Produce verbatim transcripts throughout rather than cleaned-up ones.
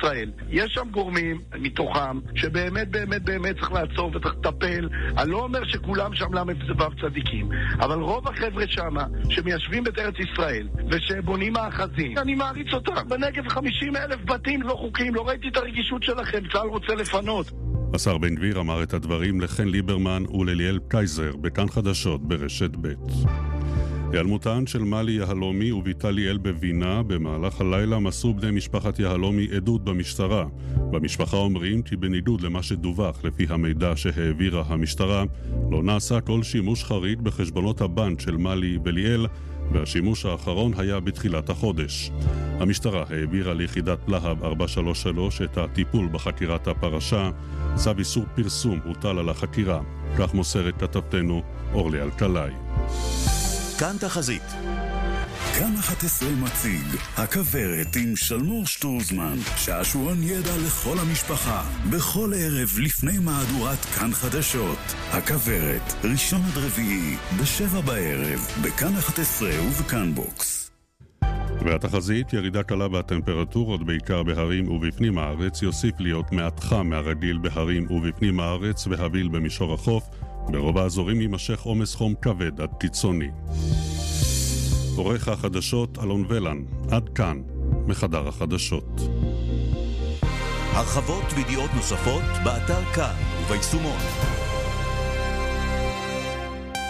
ישראל. יש שם גורמים מתוכם שבאמת באמת באמת צריך לעצור וצריך לטפל. אני לא אומר שכולם שם למבזבב צדיקים, אבל רוב החבר'ה שם שמיישבים את ארץ ישראל ושבונים מאחזים, אני מעריץ אותם. בנגב חמישים אלף בתים לא חוקיים, לא ראיתי את הרגישות שלכם, צה"ל רוצה לפנות. השר בן גביר אמר את הדברים לחן ליברמן ולליאל קייזר בכאן חדשות ברשת ב'. היעלמותן של מלי יהלומי וביתה ליאל בבינה במהלך הלילה מסרו בני משפחת יהלומי עדות במשטרה. במשפחה אומרים כי בניגוד למה שדווח לפי המידע שהעבירה המשטרה, לא נעשה כל שימוש חריג בחשבונות הבנק של מלי וליאל, והשימוש האחרון היה בתחילת החודש. המשטרה העבירה ליחידת להב ארבע שלוש שלוש את הטיפול בחקירת הפרשה. צו איסור פרסום הוטל על החקירה. כך מוסרת כתבתנו אורלי אלקלעי. כאן תחזית. כאן אחת עשרה מציג הכברת עם שלמור שטורזמן, שעשועון ידע לכל המשפחה בכל ערב לפני מהדורת כאן חדשות. הכברת, ראשון עד רביעי בשבע בערב בכאן אחת עשרה ובכאן בוקס. והתחזית, ירידה קלה בטמפרטורות בעיקר בהרים ובפנים הארץ, יוסיף להיות מעט חם מהרגיל בהרים ובפנים הארץ והביל במישור החוף. ברוב האזורים יימשך עומס חום כבד עד קיצוני. עורך החדשות אלון ולן. עד כאן מחדר החדשות. הרחבות וידיעות נוספות באתר כאן וביישומון.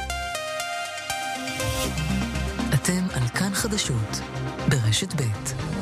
אתם על כאן חדשות ברשת ב'.